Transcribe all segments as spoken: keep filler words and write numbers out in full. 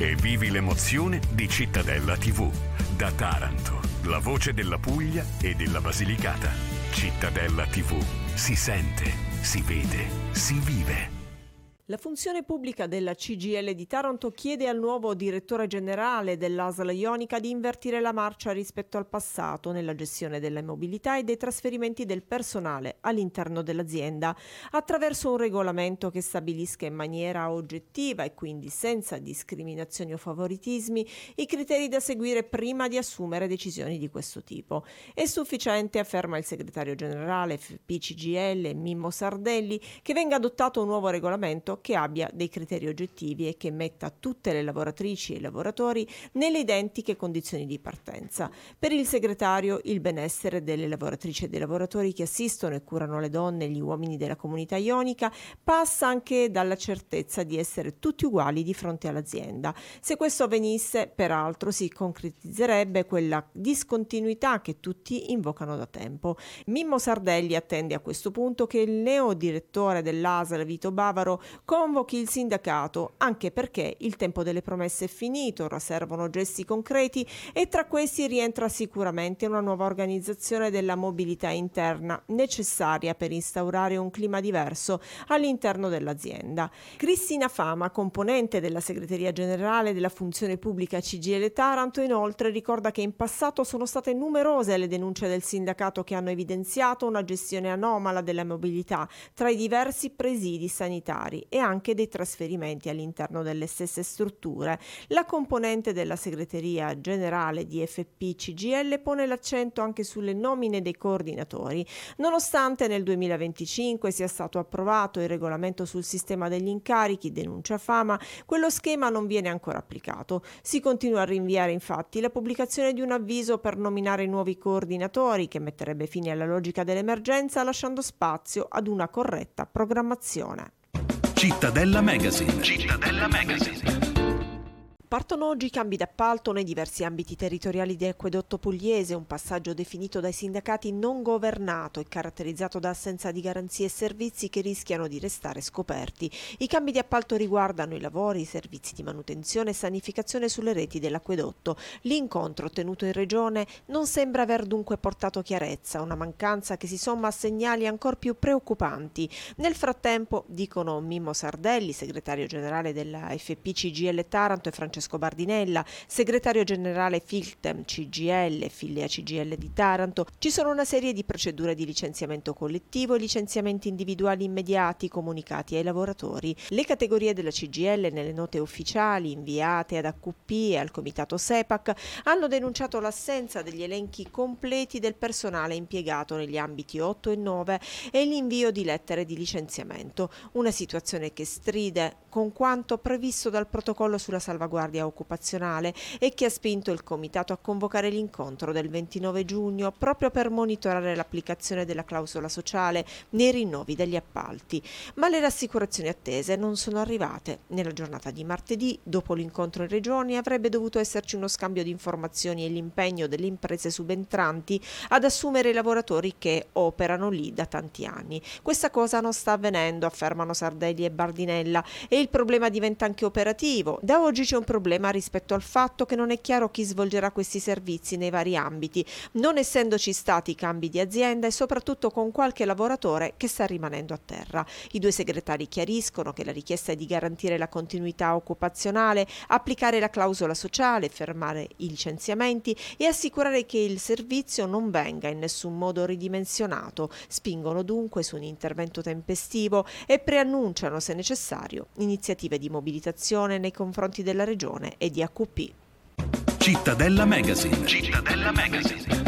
e vivi l'emozione di Cittadella tivù. Da Taranto, la voce della Puglia e della Basilicata. Cittadella tivù. Si sente, si vede, si vive. La funzione pubblica della C G I L di Taranto chiede al nuovo direttore generale dell'A S L Ionica di invertire la marcia rispetto al passato nella gestione della mobilità e dei trasferimenti del personale all'interno dell'azienda, attraverso un regolamento che stabilisca in maniera oggettiva e quindi senza discriminazioni o favoritismi i criteri da seguire prima di assumere decisioni di questo tipo. È sufficiente, afferma il segretario generale F P C G I L Mimmo Sardelli, che venga adottato un nuovo regolamento che abbia dei criteri oggettivi e che metta tutte le lavoratrici e i lavoratori nelle identiche condizioni di partenza. Per il segretario, il benessere delle lavoratrici e dei lavoratori che assistono e curano le donne e gli uomini della comunità ionica passa anche dalla certezza di essere tutti uguali di fronte all'azienda. Se questo avvenisse, peraltro, si concretizzerebbe quella discontinuità che tutti invocano da tempo. Mimmo Sardelli attende a questo punto che il neo direttore dell'A S L Vito Bavaro convochi il sindacato, anche perché il tempo delle promesse è finito, ora servono gesti concreti e tra questi rientra sicuramente una nuova organizzazione della mobilità interna necessaria per instaurare un clima diverso all'interno dell'azienda. Cristina Fama, componente della segreteria generale della funzione pubblica C G I L Taranto, inoltre ricorda che in passato sono state numerose le denunce del sindacato che hanno evidenziato una gestione anomala della mobilità tra i diversi presidi sanitari e anche dei trasferimenti all'interno delle stesse strutture. La componente della segreteria generale di F P C G I L pone l'accento anche sulle nomine dei coordinatori. Nonostante nel duemilaventicinque sia stato approvato il regolamento sul sistema degli incarichi, denuncia Fama, quello schema non viene ancora applicato. Si continua a rinviare infatti la pubblicazione di un avviso per nominare nuovi coordinatori che metterebbe fine alla logica dell'emergenza, lasciando spazio ad una corretta programmazione. Cittadella Magazine. Cittadella Magazine. Partono oggi i cambi d'appalto nei diversi ambiti territoriali di Acquedotto Pugliese, un passaggio definito dai sindacati non governato e caratterizzato da assenza di garanzie e servizi che rischiano di restare scoperti. I cambi di appalto riguardano i lavori, i servizi di manutenzione e sanificazione sulle reti dell'acquedotto. L'incontro tenuto in regione non sembra aver dunque portato chiarezza, una mancanza che si somma a segnali ancor più preoccupanti. Nel frattempo, dicono Mimmo Sardelli, segretario generale della F P C G I L Taranto, e Francesco Bardinella, segretario generale Filtem C G I L, Filia C G I L di Taranto, ci sono una serie di procedure di licenziamento collettivo e licenziamenti individuali immediati comunicati ai lavoratori. Le categorie della C G I L nelle note ufficiali inviate ad A Q P e al comitato SEPAC hanno denunciato l'assenza degli elenchi completi del personale impiegato negli ambiti otto e nove e l'invio di lettere di licenziamento, una situazione che stride con quanto previsto dal protocollo sulla salvaguardia occupazionale e che ha spinto il comitato a convocare l'incontro del ventinove giugno proprio per monitorare l'applicazione della clausola sociale nei rinnovi degli appalti. Ma le rassicurazioni attese non sono arrivate. Nella giornata di martedì, dopo l'incontro in regione, avrebbe dovuto esserci uno scambio di informazioni e l'impegno delle imprese subentranti ad assumere i lavoratori che operano lì da tanti anni. Questa cosa non sta avvenendo, affermano Sardelli e Bardinella, e il problema diventa anche operativo. Da oggi c'è un problema rispetto al fatto che non è chiaro chi svolgerà questi servizi nei vari ambiti, non essendoci stati cambi di azienda e soprattutto con qualche lavoratore che sta rimanendo a terra. I due segretari chiariscono che la richiesta è di garantire la continuità occupazionale, applicare la clausola sociale, fermare i licenziamenti e assicurare che il servizio non venga in nessun modo ridimensionato. Spingono dunque su un intervento tempestivo e preannunciano, se necessario, iniziative di mobilitazione nei confronti della regione e di A Q P. Cittadella Magazine. Cittadella Magazine.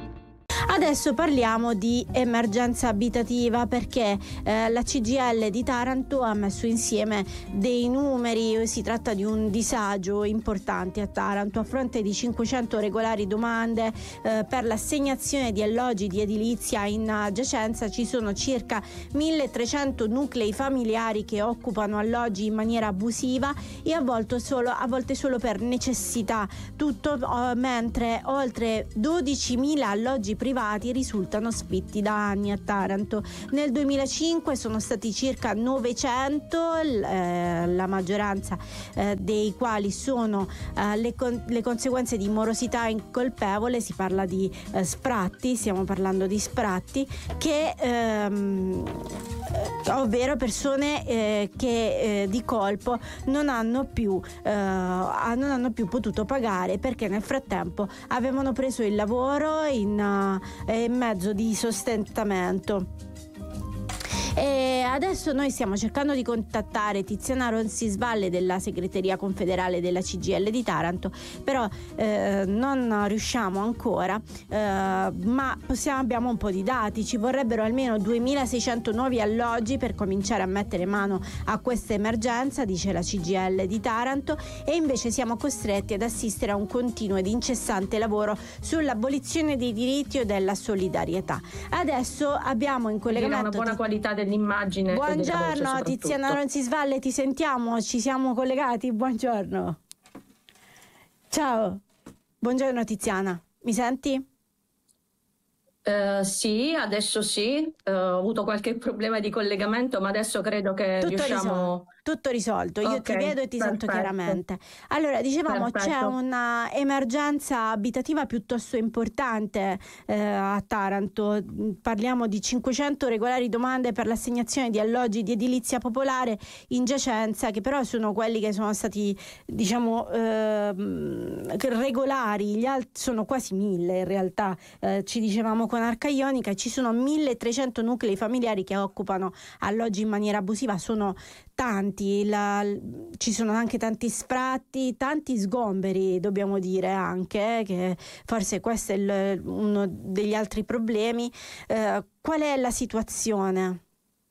Adesso parliamo di emergenza abitativa perché eh, la C G I L di Taranto ha messo insieme dei numeri. Si tratta di un disagio importante a Taranto. A fronte di cinquecento regolari domande eh, per l'assegnazione di alloggi di edilizia in giacenza, ci sono circa milletrecento nuclei familiari che occupano alloggi in maniera abusiva e a volte solo, a volte solo per necessità. Tutto oh, mentre oltre dodicimila alloggi privati privati risultano sfitti da anni a Taranto. Nel duemilacinque sono stati circa novecento, eh, la maggioranza eh, dei quali sono eh, le, con- le conseguenze di morosità incolpevole. Si parla di eh, sfratti, stiamo parlando di sfratti che ehm, ovvero persone eh, che eh, di colpo non hanno più eh, non hanno più potuto pagare perché nel frattempo avevano preso il lavoro in, uh, in mezzo di sostentamento. E adesso noi stiamo cercando di contattare Tiziana Roncisvalle della segreteria confederale della C G I L di Taranto, però eh, non riusciamo ancora, eh, ma possiamo, abbiamo un po' di dati. Ci vorrebbero almeno duemilaseicento nuovi alloggi per cominciare a mettere mano a questa emergenza, dice la C G I L di Taranto, e invece siamo costretti ad assistere a un continuo ed incessante lavoro sull'abolizione dei diritti e della solidarietà. Adesso abbiamo in collegamento una buona qualità dell'immagine. Buongiorno Tiziana Roncisvalle, ti sentiamo, ci siamo collegati, buongiorno. Ciao, buongiorno Tiziana, mi senti? Uh, sì, adesso sì, uh, ho avuto qualche problema di collegamento, ma adesso credo che tutto riusciamo... Risolto, tutto risolto, io okay, ti vedo e ti perfetto. sento chiaramente. Allora, dicevamo, Perfetto. c'è una emergenza abitativa piuttosto importante eh, a Taranto. Parliamo di cinquecento regolari domande per l'assegnazione di alloggi di edilizia popolare in giacenza, che però sono quelli che sono stati, diciamo, eh, regolari. Gli altri sono quasi mille in realtà, eh, ci dicevamo con Arca Ionica, ci sono milletrecento nuclei familiari che occupano alloggi in maniera abusiva, sono tanti, la, ci sono anche tanti sfratti, tanti sgomberi, dobbiamo dire anche, eh, che forse questo è il, uno degli altri problemi. Eh, qual è la situazione?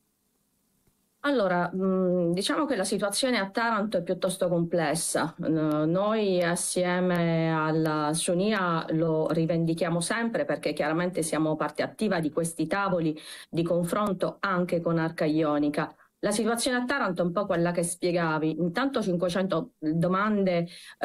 Allora, diciamo che la situazione a Taranto è piuttosto complessa. Noi assieme alla SUNIA lo rivendichiamo sempre perché chiaramente siamo parte attiva di questi tavoli di confronto anche con Arca Ionica. La situazione a Taranto è un po' quella che spiegavi, intanto cinquecento domande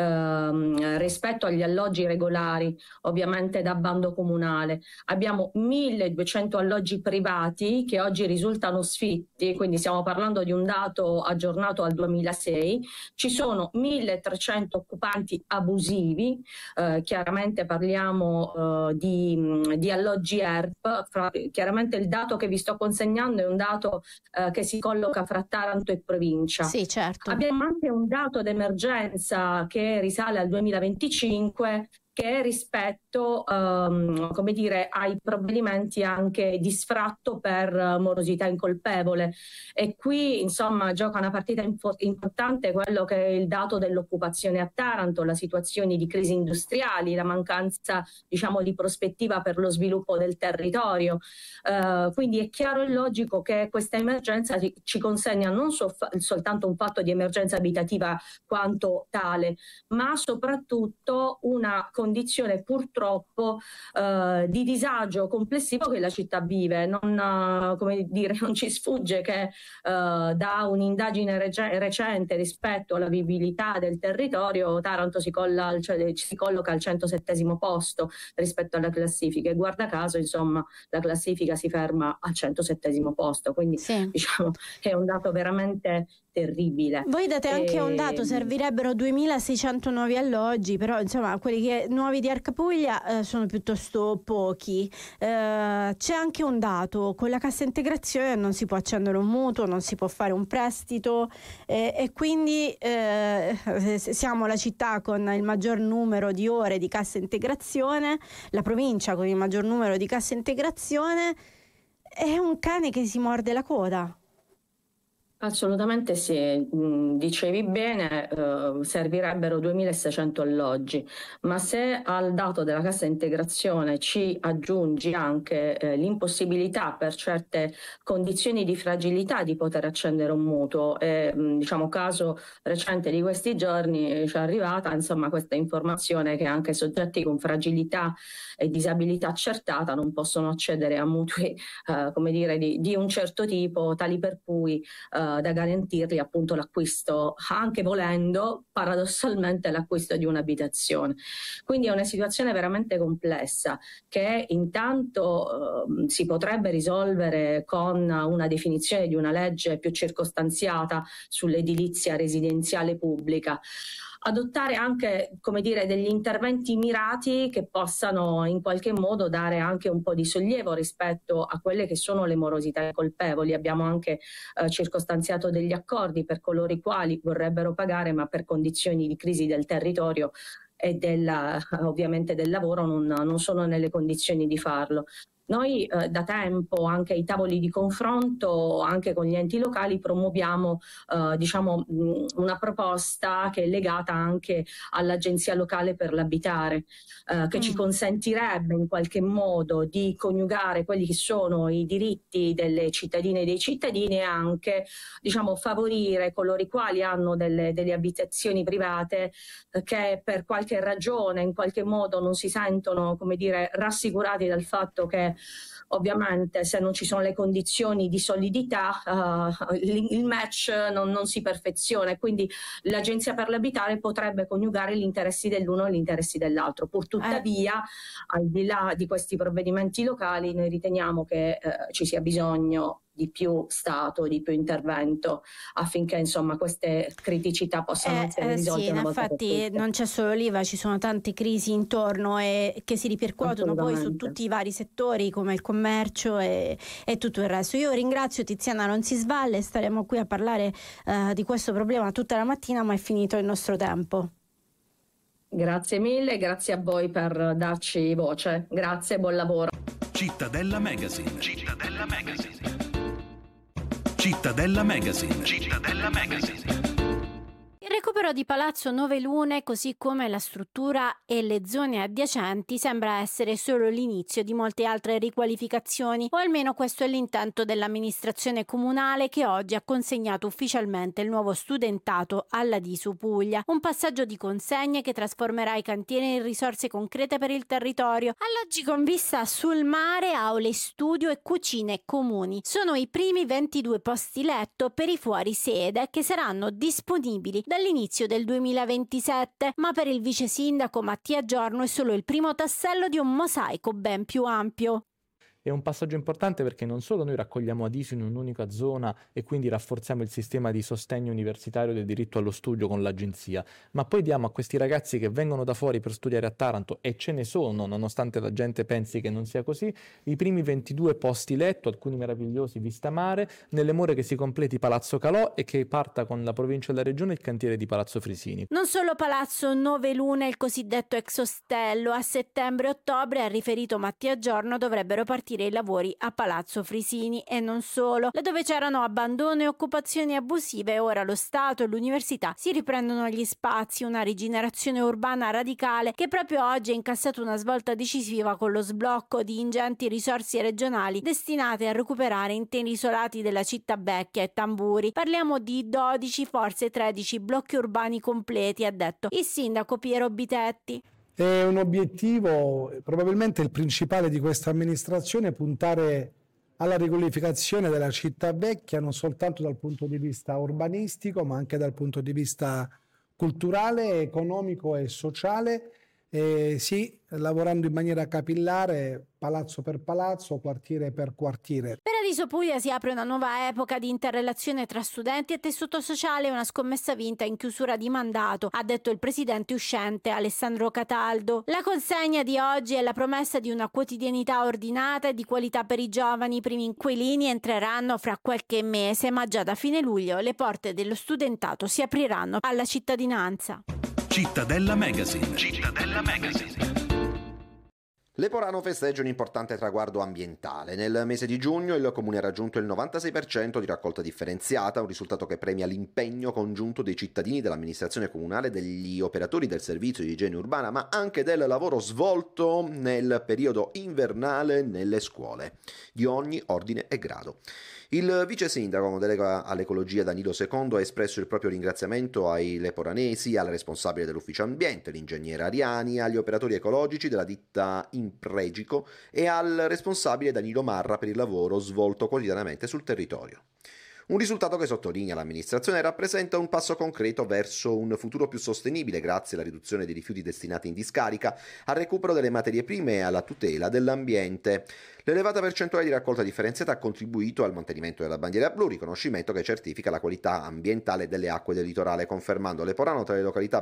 ehm, rispetto agli alloggi regolari, ovviamente da bando comunale. Abbiamo milleduecento alloggi privati che oggi risultano sfitti, quindi stiamo parlando di un dato aggiornato al duemilasei. Ci sono milletrecento occupanti abusivi, eh, chiaramente parliamo eh, di, di alloggi E R P. Fra, chiaramente il dato che vi sto consegnando è un dato eh, che si colloca fra Taranto e provincia. Sì, certo. Abbiamo anche un dato d'emergenza che risale al duemilaventicinque, che è rispetto um, come dire, ai provvedimenti anche di sfratto per uh, morosità incolpevole, e qui insomma gioca una partita importante quello che è il dato dell'occupazione a Taranto, la situazione di crisi industriali, la mancanza, diciamo, di prospettiva per lo sviluppo del territorio. Uh, quindi è chiaro e logico che questa emergenza ci, ci consegna non so, soltanto un fatto di emergenza abitativa quanto tale, ma soprattutto una condizione purtroppo eh, di disagio complessivo che la città vive. Non, uh, come dire, non ci sfugge che uh, da un'indagine rec- recente rispetto alla vivibilità del territorio Taranto si, colla al, cioè, si colloca al centosettesimo posto rispetto alla classifica, e guarda caso insomma la classifica si ferma al centosettesimo posto, quindi sì, diciamo è un dato veramente terribile. Voi date anche e... un dato, servirebbero duemilaseicento nuovi alloggi, però insomma quelli che, nuovi di Arca Puglia eh, sono piuttosto pochi. Eh, c'è anche un dato, con la cassa integrazione non si può accendere un mutuo, non si può fare un prestito, eh, e quindi eh, siamo la città con il maggior numero di ore di cassa integrazione, la provincia con il maggior numero di cassa integrazione. È un cane che si morde la coda. Assolutamente sì, dicevi bene, eh, servirebbero duemilaseicento alloggi, ma se al dato della cassa integrazione ci aggiungi anche eh, l'impossibilità per certe condizioni di fragilità di poter accendere un mutuo, e diciamo caso recente di questi giorni ci è arrivata insomma questa informazione che anche soggetti con fragilità e disabilità accertata non possono accedere a mutui eh, come dire di, di un certo tipo, tali per cui eh, da garantirgli appunto l'acquisto, anche volendo paradossalmente l'acquisto di un'abitazione. Quindi è una situazione veramente complessa che intanto eh, si potrebbe risolvere con una definizione di una legge più circostanziata sull'edilizia residenziale pubblica, adottare anche, come dire, degli interventi mirati che possano in qualche modo dare anche un po' di sollievo rispetto a quelle che sono le morosità colpevoli. Abbiamo anche eh, circostanziato degli accordi per coloro i quali vorrebbero pagare, ma per condizioni di crisi del territorio e della, ovviamente del lavoro non, non sono nelle condizioni di farlo. Noi eh, da tempo, anche ai tavoli di confronto, anche con gli enti locali, promuoviamo eh, diciamo, mh, una proposta che è legata anche all'Agenzia Locale per l'Abitare, eh, che mm. ci consentirebbe in qualche modo di coniugare quelli che sono i diritti delle cittadine e dei cittadini e anche, diciamo, favorire coloro i quali hanno delle, delle abitazioni private eh, che per qualche ragione in qualche modo non si sentono, come dire, rassicurati dal fatto che ovviamente se non ci sono le condizioni di solidità uh, il, il match non, non si perfeziona, quindi l'Agenzia per l'Abitare potrebbe coniugare gli interessi dell'uno e gli interessi dell'altro. Pur tuttavia, eh. al di là di questi provvedimenti locali, noi riteniamo che uh, ci sia bisogno di più Stato, di più intervento affinché insomma queste criticità possano eh, essere eh, risolte. Sì, infatti non c'è solo l'I V A, ci sono tante crisi intorno e che si ripercuotono poi su tutti i vari settori come il commercio e, e tutto il resto. Io ringrazio Tiziana Ronzisvalle, staremo qui a parlare eh, di questo problema tutta la mattina, ma è finito il nostro tempo. Grazie mille, grazie a voi per darci voce. Grazie, buon lavoro. Cittadella Magazine. Cittadella Magazine. Cittadella Magazine. Cittadella Magazine. Il recupero di Palazzo Nove Lune, così come la struttura e le zone adiacenti, sembra essere solo l'inizio di molte altre riqualificazioni, o almeno questo è l'intento dell'amministrazione comunale che oggi ha consegnato ufficialmente il nuovo studentato alla D I S U Puglia, un passaggio di consegne che trasformerà i cantieri in risorse concrete per il territorio, alloggi con vista sul mare, aule studio e cucine comuni. Sono i primi ventidue posti letto per i fuorisede che saranno disponibili dall'inizio del duemilaventisette, ma per il vice sindaco Mattia Giorno è solo il primo tassello di un mosaico ben più ampio. È un passaggio importante perché non solo noi raccogliamo A D I S U in un'unica zona e quindi rafforziamo il sistema di sostegno universitario del diritto allo studio con l'agenzia, ma poi diamo a questi ragazzi che vengono da fuori per studiare a Taranto, e ce ne sono, nonostante la gente pensi che non sia così, i primi ventidue posti letto, alcuni meravigliosi vista mare, nelle more che si completi Palazzo Calò e che parta con la provincia e la regione il cantiere di Palazzo Frisini. Non solo Palazzo Nove Lune, il cosiddetto ex ostello, a settembre e ottobre, ha riferito Mattia Giorno, dovrebbero partire i lavori a Palazzo Frisini e non solo. Laddove c'erano abbandono e occupazioni abusive, ora lo Stato e l'università si riprendono gli spazi, una rigenerazione urbana radicale che proprio oggi ha incassato una svolta decisiva con lo sblocco di ingenti risorse regionali destinate a recuperare interi isolati della città vecchia e Tamburi. Parliamo di dodici, forse tredici blocchi urbani completi, ha detto il sindaco Piero Bitetti. È un obiettivo, probabilmente il principale di questa amministrazione, puntare alla riqualificazione della città vecchia, non soltanto dal punto di vista urbanistico, ma anche dal punto di vista culturale, economico e sociale. Eh, sì, lavorando in maniera capillare, palazzo per palazzo, quartiere per quartiere. Per A D I S U Puglia si apre una nuova epoca di interrelazione tra studenti e tessuto sociale, una scommessa vinta in chiusura di mandato, ha detto il presidente uscente Alessandro Cataldo. La consegna di oggi è la promessa di una quotidianità ordinata e di qualità per i giovani. I primi inquilini entreranno fra qualche mese, ma già da fine luglio le porte dello studentato si apriranno alla cittadinanza. Cittadella Magazine. Cittadella Magazine. Leporano festeggia un importante traguardo ambientale. Nel mese di giugno il comune ha raggiunto il novantasei per cento di raccolta differenziata, un risultato che premia l'impegno congiunto dei cittadini, dell'amministrazione comunale, degli operatori del servizio di igiene urbana, ma anche del lavoro svolto nel periodo invernale nelle scuole, di ogni ordine e grado. Il vice sindaco con delega all'ecologia Danilo Secondo ha espresso il proprio ringraziamento ai leporanesi, al responsabile dell'ufficio ambiente, l'ingegnere Ariani, agli operatori ecologici della ditta Impregico e al responsabile Danilo Marra per il lavoro svolto quotidianamente sul territorio. Un risultato che, sottolinea l'amministrazione, rappresenta un passo concreto verso un futuro più sostenibile grazie alla riduzione dei rifiuti destinati in discarica, al recupero delle materie prime e alla tutela dell'ambiente. L'elevata percentuale di raccolta differenziata ha contribuito al mantenimento della bandiera blu, riconoscimento che certifica la qualità ambientale delle acque del litorale, confermando Leporano tra le località